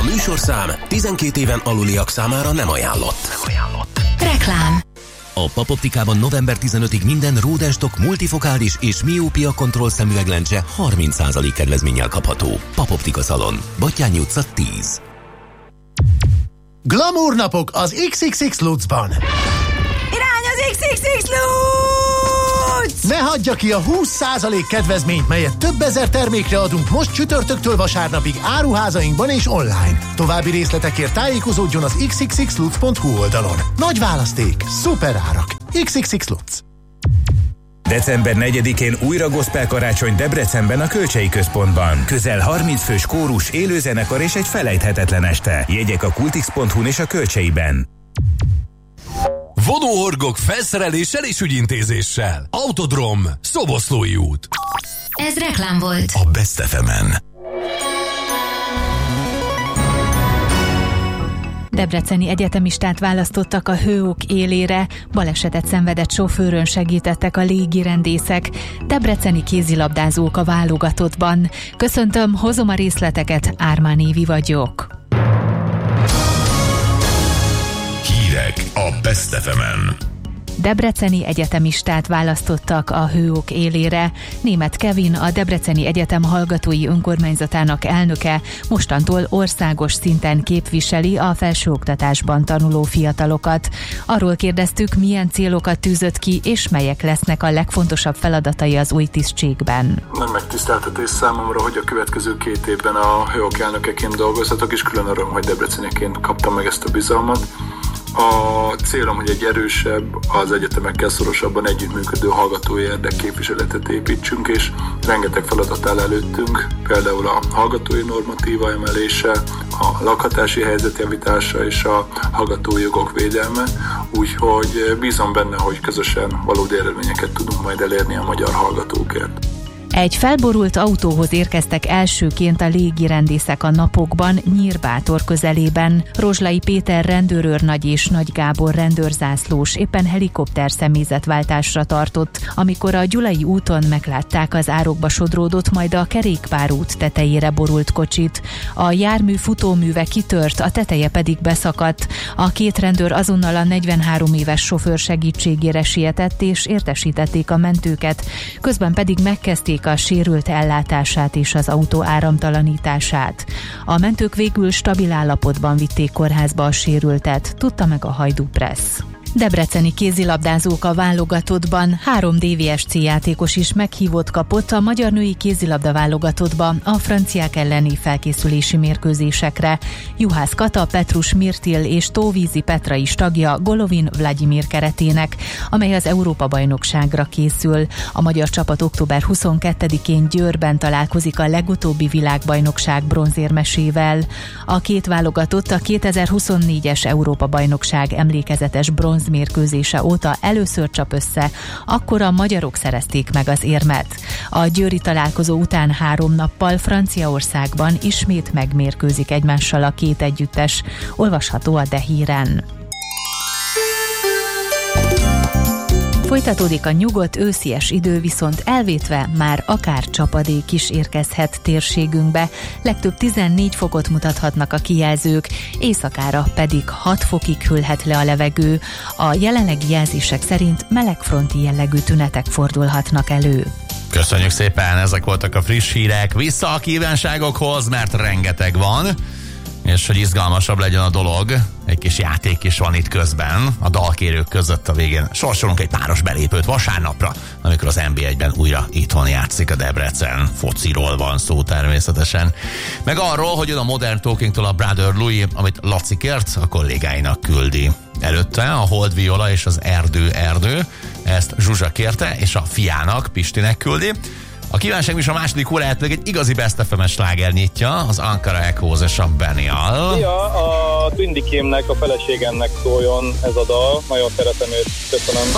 műsorszám 12 éven aluliak számára nem ajánlott. Reklám. A Papoptikában november 15-ig minden Rodenstok multifokális és miópia kontroll szemüveglencse 30% kedvezménnyel kapható. Papoptika Szalon, Battyányi utca 10. Glamour napok az XXX Lutzban. Irány az XXX Lutz! Ne hagyja ki a 20% kedvezményt, melyet több ezer termékre adunk most csütörtöktől vasárnapig áruházainkban és online. További részletekért tájékozódjon az xxxlutz.hu oldalon. Nagy választék, szuper árak. XXX Lutz. December 4-én újra gospel karácsony Debrecenben a Kölcsei Központban. Közel 30 fős kórus, élőzenekar és egy felejthetetlen este. Jegyek a kultix.hu-n és a Kölcseiben. Vonóhorgok felszereléssel és ügyintézéssel. Autodrom, Szoboszlói út. Ez reklám volt. A Best FM-en. Debreceni egyetemistát választottak a Hőok élére, balesetet szenvedett sofőrön segítettek a légirendészek, debreceni kézilabdázók a válogatottban. Köszöntöm, hozom a részleteket, Ármán Évi vagyok. Hírek a Best FM-en. Debreceni egyetemistát választottak a Hőok élére. Németh Kevin, a Debreceni Egyetem Hallgatói Önkormányzatának elnöke, mostantól országos szinten képviseli a felsőoktatásban tanuló fiatalokat. Arról kérdeztük, milyen célokat tűzött ki, és melyek lesznek a legfontosabb feladatai az új tisztségben. Nagy megtiszteltetés számomra, hogy a következő 2 évben a Hőok elnökeként dolgozhatok, és külön öröm, hogy debreceniként kaptam meg ezt a bizalmat. A célom, hogy egy erősebb, az egyetemekkel szorosabban együttműködő hallgatói érdekképviseletet építsünk, és rengeteg feladat áll előttünk, például a hallgatói normatíva emelése, a lakhatási helyzet javítása és a hallgatói jogok védelme, úgyhogy bízom benne, hogy közösen valódi eredményeket tudunk majd elérni a magyar hallgatókért. Egy felborult autóhoz érkeztek elsőként a légirendészek a napokban Nyírbátor közelében. Rozslai Péter rendőrőrnagy és Nagy Gábor rendőrzászlós éppen helikopter személyzetváltásra tartott, amikor a Gyulai úton meglátták az árokba sodródott, majd a kerékpárút tetejére borult kocsit. A jármű futóműve kitört, a teteje pedig beszakadt. A 2 rendőr azonnal a 43 éves sofőr segítségére sietett és értesítették a mentőket, közben pedig megkezdték a sérült ellátását és az autó áramtalanítását. A mentők végül stabil állapotban vitték kórházba a sérültet, tudta meg a Hajdú Pressz. Debreceni kézilabdázók a válogatottban, 3 DVSC játékos is meghívót kapott a magyar női kézilabda válogatottba a franciák elleni felkészülési mérkőzésekre. Juhász Kata, Petrus Mirtil és Tóvízi Petra is tagja Golovin Vladimir keretének, amely az Európa-bajnokságra készül. A magyar csapat október 22-én Győrben találkozik a legutóbbi világbajnokság bronzérmesével. A 2 válogatott a 2024-es Európa-bajnokság emlékezetes bronzmérkőzése óta először csap össze, akkor a magyarok szerezték meg az érmet. A győri találkozó után 3 nappal Franciaországban ismét megmérkőzik egymással a 2 együttes. Olvasható a De Híren. Folytatódik a nyugodt őszies idő, viszont elvétve már akár csapadék is érkezhet térségünkbe. Legtöbb 14 fokot mutathatnak a kijelzők, éjszakára pedig 6 fokig hűlhet le a levegő. A jelenlegi jelzések szerint melegfronti jellegű tünetek fordulhatnak elő. Köszönjük szépen, ezek voltak a friss hírek. Vissza a kívánságokhoz, mert rengeteg van. És hogy izgalmasabb legyen a dolog, egy kis játék is van itt közben, a dalkérők között a végén sorsolunk egy páros belépőt vasárnapra, amikor az NB1-ben újra itthon játszik a Debrecen. Fociról van szó természetesen. Meg arról, hogy jön a Modern Talking-tól a Brother Louis, amit Laci kért, a kollégáinak küldi. Előtte a Hold Viola és az Erdő, ezt Zsuzsa kérte, és a fiának, Pistinek küldi. A kívánság is a második óráját pedig egy igazi Best FM-es sláger nyitja, az Ankara Echoes és a Benial. Ja, a Tündikémnek, a feleségemnek szóljon ez a dal, nagyon szeretem őt, köszönöm.